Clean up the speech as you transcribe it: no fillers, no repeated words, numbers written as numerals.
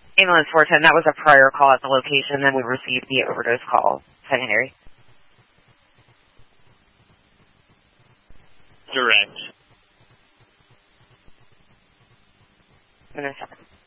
Ambulance 410, that was a prior call at the location, then we received the overdose call secondary. Direct. In a second.